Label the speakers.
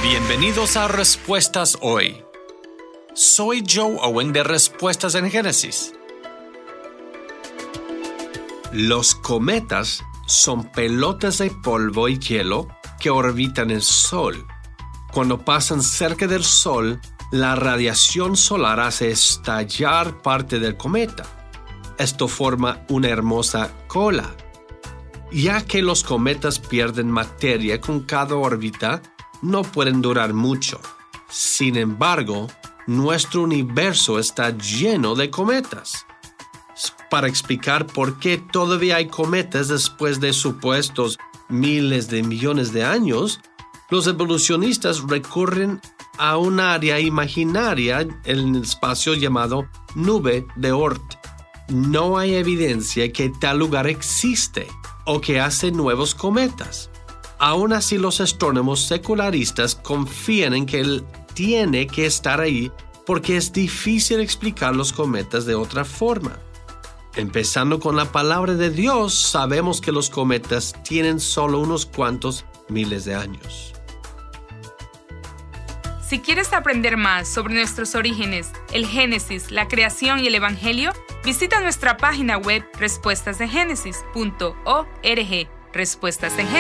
Speaker 1: Bienvenidos a Respuestas Hoy. Soy Joe Owen de Respuestas en Génesis. Los cometas son pelotas de polvo y hielo que orbitan el Sol. Cuando pasan cerca del Sol, la radiación solar hace estallar parte del cometa. Esto forma una hermosa cola. Ya que los cometas pierden materia con cada órbita, no pueden durar mucho. Sin embargo, nuestro universo está lleno de cometas. Para explicar por qué todavía hay cometas después de supuestos miles de millones de años, los evolucionistas recurren a un área imaginaria en el espacio llamado nube de Oort. No hay evidencia que tal lugar existe o que hace nuevos cometas. Aún así, los astrónomos secularistas confían en que él tiene que estar ahí porque es difícil explicar los cometas de otra forma. Empezando con la palabra de Dios, sabemos que los cometas tienen solo unos cuantos miles de años.
Speaker 2: Si quieres aprender más sobre nuestros orígenes, el Génesis, la creación y el Evangelio, visita nuestra página web respuestasengénesis.org. Respuestas en Génesis.